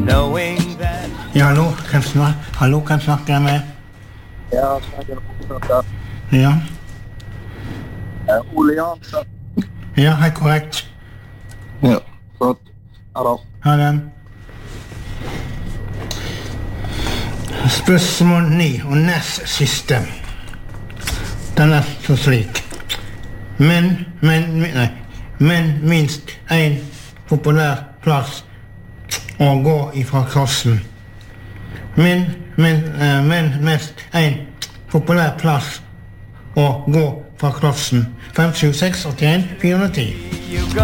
knowing that. Ja, hallo, kan snakke jeg med? Ja, Ja. Ole Jansson. Ja, hei, korrekt. Ja, flott. Ha det. Ha det. Spørsmål 9 og nest siste. Den er så slik. Men minst en populær plass å gå ifra klassen. Men mest en populær plass å gå fra klassen. 5, 7, 6, 81, 410.